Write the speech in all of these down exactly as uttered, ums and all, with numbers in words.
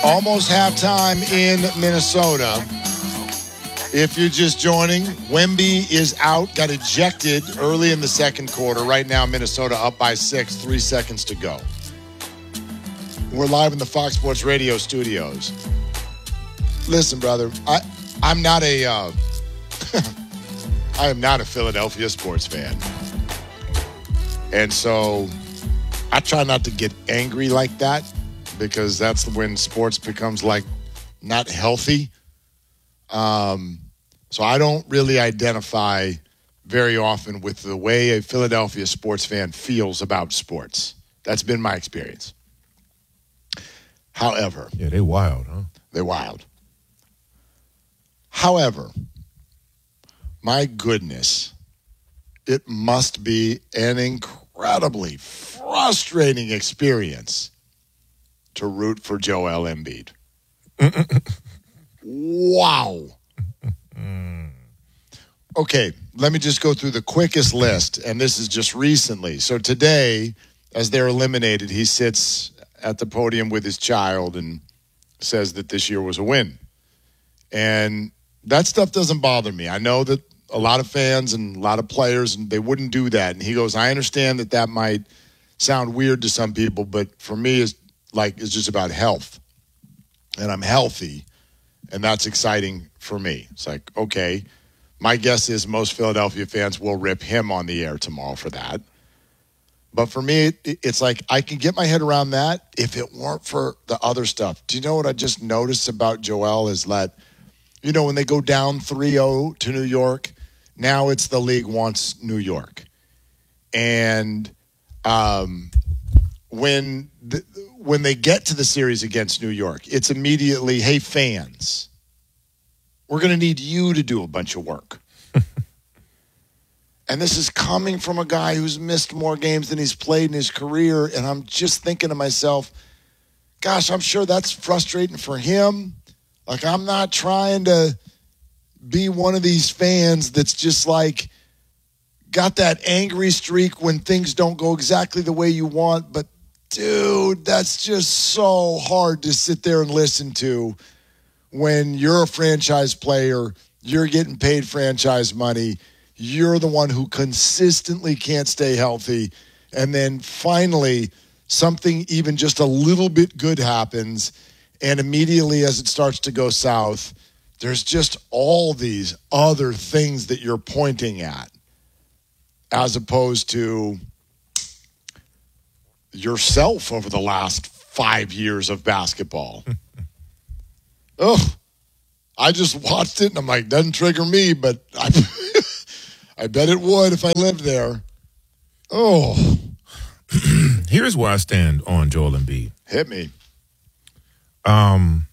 almost halftime in Minnesota. If you're just joining, Wemby is out, got ejected early in the second quarter. Right now, Minnesota up by six, three seconds to go. We're live in the Fox Sports Radio studios. Listen, brother, I, I'm not a, uh, I am not a Philadelphia sports fan. And so I try not to get angry like that because that's when sports becomes like not healthy. Um, so I don't really identify very often with the way a Philadelphia sports fan feels about sports. That's been my experience. However. Yeah, they wild, huh? They're wild. However, my goodness, it must be an incredibly frustrating experience to root for Joel Embiid. Wow. Okay, let me just go through the quickest list, and this is just recently. So today, as they're eliminated, he sits at the podium with his child and says that this year was a win. And that stuff doesn't bother me. I know that a lot of fans and a lot of players, and they wouldn't do that. And he goes, I understand that that might sound weird to some people, but for me, it's like it's just about health. And I'm healthy, and that's exciting for me. It's like, okay, my guess is most Philadelphia fans will rip him on the air tomorrow for that. But for me, it, it's like I can get my head around that if it weren't for the other stuff. Do you know what I just noticed about Joel is that, you know, when they go down three oh to New York, now it's the league wants New York. And um, when the, when they get to the series against New York, it's immediately, hey, fans, we're going to need you to do a bunch of work. And this is coming from a guy who's missed more games than he's played in his career. And I'm just thinking to myself, gosh, I'm sure that's frustrating for him. Like, I'm not trying to be one of these fans that's just like got that angry streak when things don't go exactly the way you want. But, dude, that's just so hard to sit there and listen to when you're a franchise player, you're getting paid franchise money, you're the one who consistently can't stay healthy, and then finally something even just a little bit good happens, and immediately as it starts to go south, there's just all these other things that you're pointing at as opposed to yourself over the last five years of basketball. Oh, I just watched it, and I'm like, doesn't trigger me, but I, I bet it would if I lived there. Oh. Here's where I stand on Joel Embiid. Hit me. Um,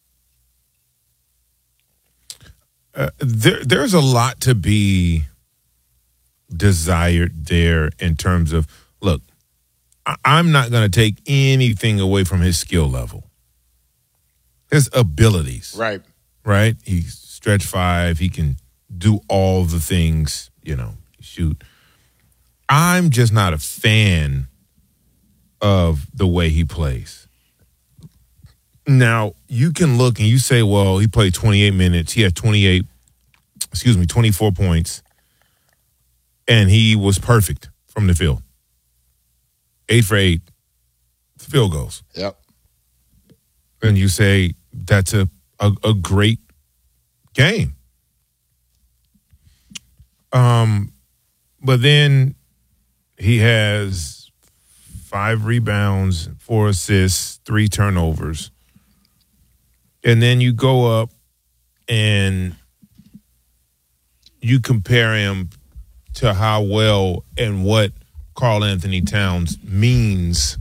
uh, there, there's a lot to be desired there in terms of, look, I, I'm not going to take anything away from his skill level. His abilities. Right. Right? He's stretch five. He can do all the things, you know, shoot. I'm just not a fan of the way he plays. Now, you can look and you say, well, he played twenty-eight minutes. He had twenty-eight, excuse me, twenty-four points. And he was perfect from the field. Eight for eight field goals. Yep. And you say, that's a, a, a great game. Um, but then he has five rebounds, four assists, three turnovers. And then you go up and you compare him to how well and what Karl Anthony Towns means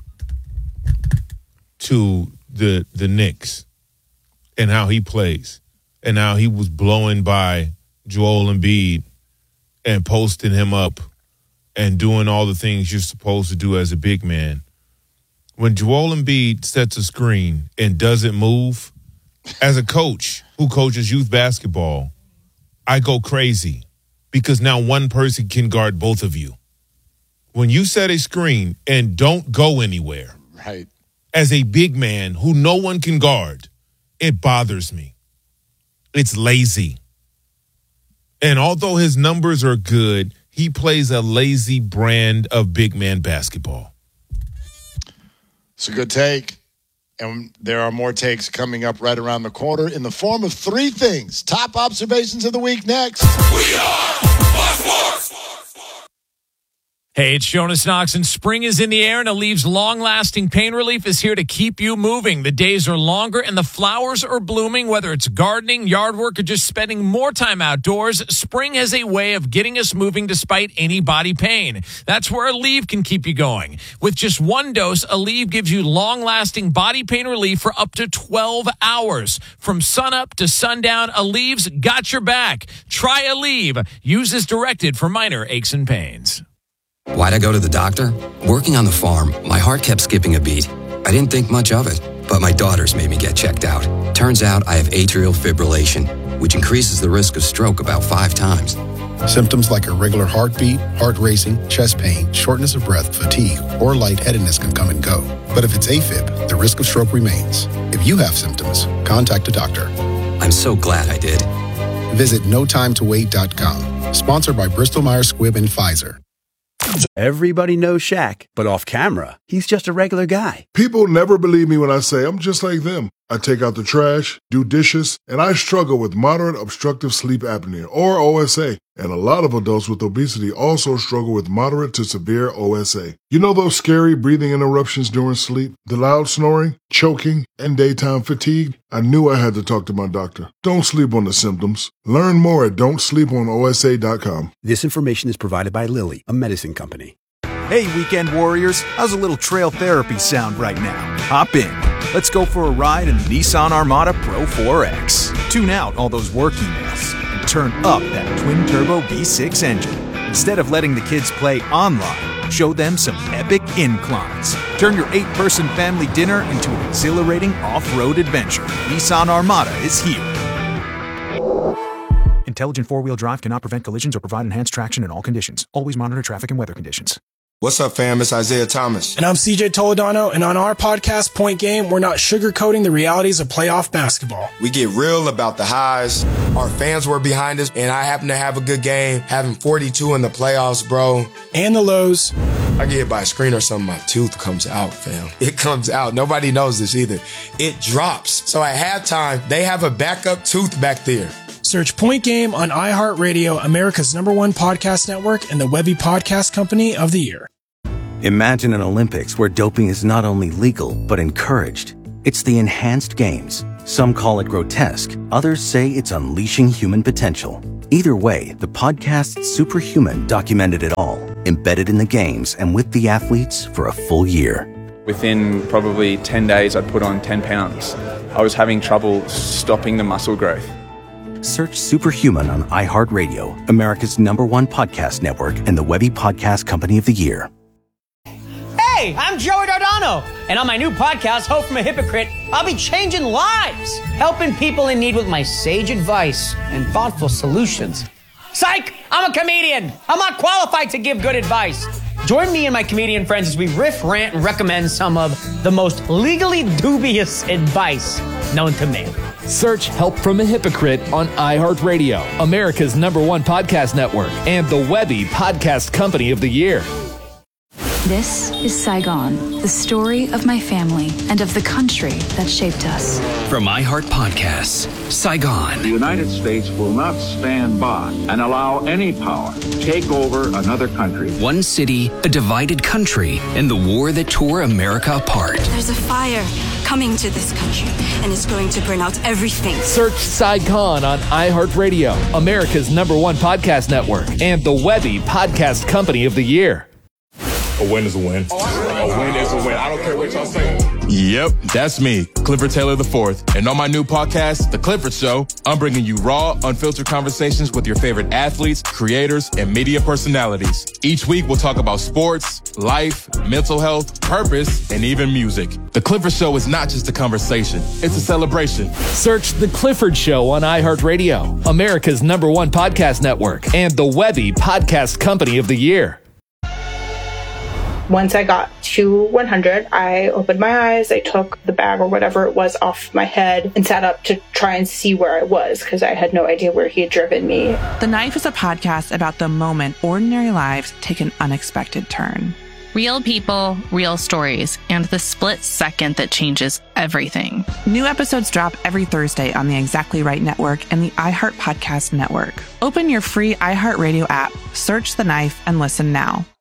to the the Knicks and how he plays and how he was blowing by Joel Embiid and posting him up and doing all the things you're supposed to do as a big man. When Joel Embiid sets a screen and doesn't move, as a coach who coaches youth basketball, I go crazy because now one person can guard both of you. When you set a screen and don't go anywhere, right, as a big man who no one can guard, it bothers me. It's lazy. And although his numbers are good, he plays a lazy brand of big man basketball. It's a good take. And there are more takes coming up right around the corner in the form of three things. Top observations of the week next. We are Fox Sports. Hey, it's Jonas Knox, and spring is in the air, and Aleve's long-lasting pain relief is here to keep you moving. The days are longer, and the flowers are blooming. Whether it's gardening, yard work, or just spending more time outdoors, spring has a way of getting us moving despite any body pain. That's where Aleve can keep you going. With just one dose, Aleve gives you long-lasting body pain relief for up to twelve hours. From sunup to sundown, Aleve's got your back. Try Aleve. Use as directed for minor aches and pains. Why'd I go to the doctor? Working on the farm, my heart kept skipping a beat. I didn't think much of it, but my daughters made me get checked out. Turns out I have atrial fibrillation, which increases the risk of stroke about five times. Symptoms like irregular heartbeat, heart racing, chest pain, shortness of breath, fatigue, or lightheadedness can come and go. But if it's AFib, the risk of stroke remains. If you have symptoms, contact a doctor. I'm so glad I did. Visit no time to wait dot com. Sponsored by Bristol Myers Squibb and Pfizer. Everybody knows Shaq, but off camera, he's just a regular guy. People never believe me when I say I'm just like them. I take out the trash, do dishes, and I struggle with moderate obstructive sleep apnea, or O S A. And a lot of adults with obesity also struggle with moderate to severe O S A. You know those scary breathing interruptions during sleep, the loud snoring, choking, and daytime fatigue? I knew I had to talk to my doctor. Don't sleep on the symptoms. Learn more at don't sleep on O S A dot com. This information is provided by Lilly, a medicine company. Hey, weekend warriors, how's a little trail therapy sound right now? Hop in. Let's go for a ride in the Nissan Armada Pro four X. Tune out all those work emails and turn up that twin-turbo V six engine. Instead of letting the kids play online, show them some epic inclines. Turn your eight-person family dinner into an exhilarating off-road adventure. Nissan Armada is here. Intelligent four-wheel drive cannot prevent collisions or provide enhanced traction in all conditions. Always monitor traffic and weather conditions. What's up, fam? It's Isaiah Thomas. And I'm C J Toledano, and on our podcast, Point Game, we're not sugarcoating the realities of playoff basketball. We get real about the highs. Our fans were behind us, and I happen to have a good game, having forty-two in the playoffs, bro. And the lows. I get hit by a screen or something, my tooth comes out, fam. It comes out. Nobody knows this either. It drops. So at halftime, they have a backup tooth back there. Search Point Game on iHeartRadio, America's number one podcast network, and the Webby Podcast Company of the Year. Imagine an Olympics where doping is not only legal, but encouraged. It's the Enhanced Games. Some call it grotesque. Others say it's unleashing human potential. Either way, the podcast Superhuman documented it all, embedded in the games and with the athletes for a full year. Within probably ten days, I'd put on ten pounds. I was having trouble stopping the muscle growth. Search Superhuman on iHeartRadio, America's number one podcast network, and the Webby Podcast Company of the Year. Hey, I'm Joey Dardano, and on my new podcast, Hope from a Hypocrite, I'll be changing lives, helping people in need with my sage advice and thoughtful solutions. Psych! I'm a comedian. I'm not qualified to give good advice. Join me and my comedian friends as we riff, rant, and recommend some of the most legally dubious advice known to man. Search Help from a Hypocrite on iHeartRadio, America's number one podcast network, and the Webby Podcast Company of the Year. This is Saigon, the story of my family and of the country that shaped us. From iHeart Podcasts, Saigon. The United States will not stand by and allow any power to take over another country. One city, a divided country, and the war that tore America apart. There's a fire coming to this country, and it's going to burn out everything. Search Saigon on iHeartRadio, America's number one podcast network, and the Webby Podcast Company of the Year. A win is a win. A win is a win. I don't care what y'all say. Yep, that's me, Clifford Taylor the fourth. And on my new podcast, The Clifford Show, I'm bringing you raw, unfiltered conversations with your favorite athletes, creators, and media personalities. Each week, we'll talk about sports, life, mental health, purpose, and even music. The Clifford Show is not just a conversation. It's a celebration. Search The Clifford Show on iHeartRadio, America's number one podcast network, and the Webby Podcast Company of the Year. Once I got to one hundred, I opened my eyes, I took the bag or whatever it was off my head and sat up to try and see where I was because I had no idea where he had driven me. The Knife is a podcast about the moment ordinary lives take an unexpected turn. Real people, real stories, and the split second that changes everything. New episodes drop every Thursday on the Exactly Right Network and the iHeart Podcast Network. Open your free iHeartRadio app, search The Knife, and listen now.